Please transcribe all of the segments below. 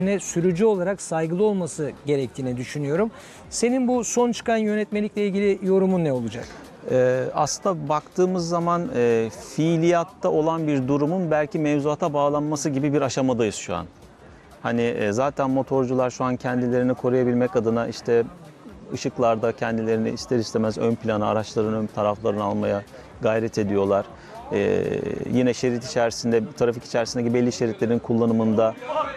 sürücü olarak saygılı olması gerektiğini düşünüyorum. Senin bu son çıkan yönetmelikle ilgili yorumun ne olacak? Aslında baktığımız zaman fiiliyatta olan bir durumun belki mevzuata bağlanması gibi bir aşamadayız şu an. Hani zaten motorcular şu an kendilerini koruyabilmek adına işte ışıklarda kendilerini ister istemez ön plana, araçların ön taraflarını almaya gayret ediyorlar. Yine şerit içerisinde, trafik içerisindeki belli şeritlerin kullanımında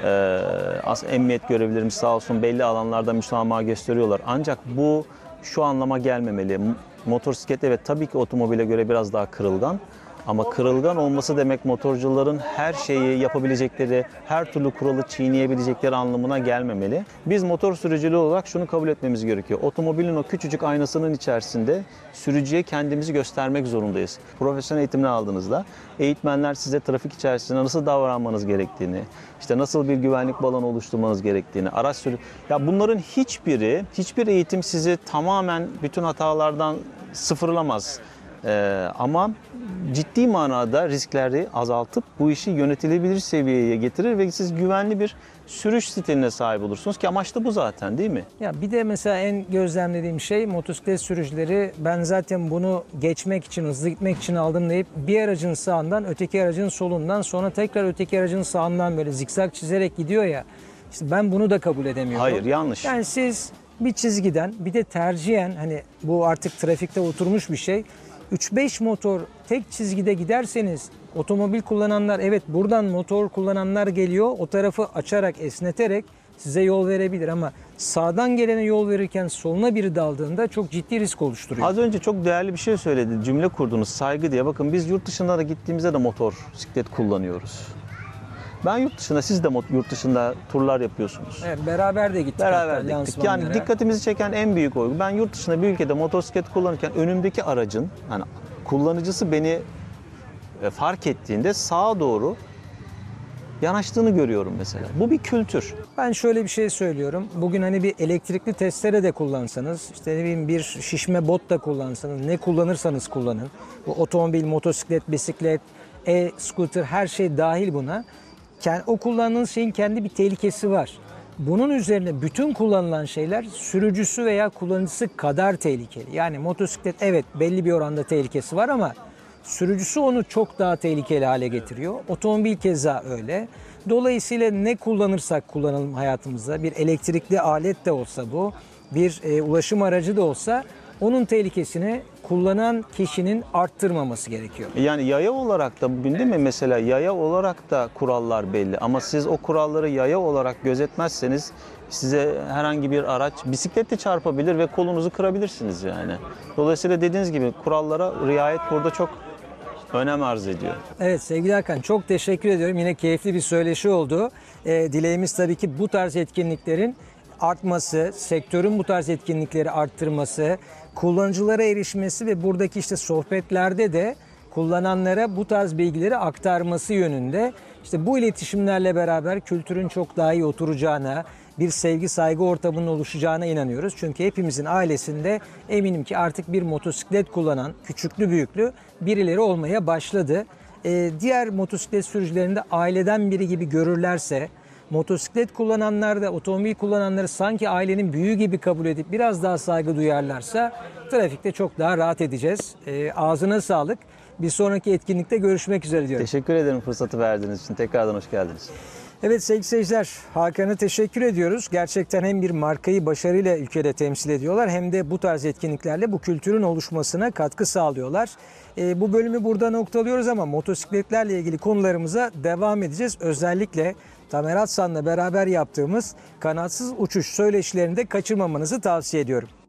emniyet görevlilerimiz sağ olsun belli alanlarda müsamaha gösteriyorlar. Ancak bu şu anlama gelmemeli. Motosiklet evet tabii ki otomobile göre biraz daha kırılgan. Ama kırılgan olması demek motorcuların her şeyi yapabilecekleri, her türlü kuralı çiğneyebilecekleri anlamına gelmemeli. Biz motor sürücülüğü olarak şunu kabul etmemiz gerekiyor. Otomobilin o küçücük aynasının içerisinde sürücüye kendimizi göstermek zorundayız. Profesyonel eğitimini aldığınızda eğitmenler size trafik içerisinde nasıl davranmanız gerektiğini, işte nasıl bir güvenlik balonu oluşturmanız gerektiğini, ya bunların hiçbir eğitim sizi tamamen bütün hatalardan sıfırlamaz. Ama ciddi manada riskleri azaltıp bu işi yönetilebilir seviyeye getirir ve siz güvenli bir sürüş stiline sahip olursunuz ki amaç da bu zaten, değil mi? Ya bir de mesela en gözlemlediğim şey motosiklet sürücüleri ben zaten bunu geçmek için, hızlı gitmek için aldım deyip bir aracın sağından, öteki aracın solundan, sonra tekrar öteki aracın sağından böyle zikzak çizerek gidiyor ya. İşte ben bunu da kabul edemiyorum. Hayır, yanlış. Yani siz bir çizgiden bir de tercihen hani bu artık trafikte oturmuş bir şey. 3-5 motor tek çizgide giderseniz otomobil kullananlar evet buradan motor kullananlar geliyor o tarafı açarak esneterek size yol verebilir ama sağdan gelene yol verirken soluna biri daldığında çok ciddi risk oluşturuyor. Az önce çok değerli bir şey söyledi, cümle kurdunuz, saygı diye. Bakın biz yurt dışında da gittiğimizde de motosiklet kullanıyoruz. Ben yurt dışında, siz de yurt dışında turlar yapıyorsunuz. Evet, beraber de gittik. Beraber gittik. Yani dikkatimizi çeken en büyük olgu. Ben yurt dışında bir ülkede motosiklet kullanırken önümdeki aracın, yani kullanıcısı beni fark ettiğinde sağa doğru yanaştığını görüyorum mesela. Bu bir kültür. Ben şöyle bir şey söylüyorum. Bugün hani bir elektrikli testere de kullansanız, işte ne bileyim bir şişme bot da kullansanız, ne kullanırsanız kullanın. Bu otomobil, motosiklet, bisiklet, e-scooter her şey dahil buna. O kullandığınız şeyin kendi bir tehlikesi var. Bunun üzerine bütün kullanılan şeyler sürücüsü veya kullanıcısı kadar tehlikeli. Yani motosiklet evet belli bir oranda tehlikesi var ama sürücüsü onu çok daha tehlikeli hale getiriyor. Otomobil keza öyle. Dolayısıyla ne kullanırsak kullanalım hayatımızda, bir elektrikli alet de olsa bu, bir ulaşım aracı da olsa onun tehlikesini kullanan kişinin arttırmaması gerekiyor. Yani yaya olarak da bugün değil mi mesela yaya olarak da kurallar belli ama siz o kuralları yaya olarak gözetmezseniz size herhangi bir araç bisikletle çarpabilir ve kolunuzu kırabilirsiniz yani. Dolayısıyla dediğiniz gibi kurallara riayet burada çok önem arz ediyor. Evet sevgili Hakan çok teşekkür ediyorum. Yine keyifli bir söyleşi oldu. Dileğimiz tabii ki bu tarz etkinliklerin artması, sektörün bu tarz etkinlikleri arttırması, kullanıcılara erişmesi ve buradaki işte sohbetlerde de kullananlara bu tarz bilgileri aktarması yönünde. İşte bu iletişimlerle beraber kültürün çok daha iyi oturacağına, bir sevgi saygı ortamının oluşacağına inanıyoruz. Çünkü hepimizin ailesinde eminim ki artık bir motosiklet kullanan küçüklü büyüklü birileri olmaya başladı. Diğer motosiklet sürücülerini de aileden biri gibi görürlerse, motosiklet kullananlar da otomobil kullananları sanki ailenin büyüğü gibi kabul edip biraz daha saygı duyarlarsa trafikte çok daha rahat edeceğiz. Ağzına sağlık. Bir sonraki etkinlikte görüşmek üzere diyorum. Teşekkür ederim fırsatı verdiğiniz için. Tekrardan hoş geldiniz. Evet sevgili seyirciler, Hakan'a teşekkür ediyoruz. Gerçekten hem bir markayı başarıyla ülkede temsil ediyorlar hem de bu tarz etkinliklerle bu kültürün oluşmasına katkı sağlıyorlar. Bu bölümü burada noktalıyoruz ama motosikletlerle ilgili konularımıza devam edeceğiz. Özellikle Tamer Atsan'la beraber yaptığımız kanatsız uçuş söyleşilerini de kaçırmamanızı tavsiye ediyorum.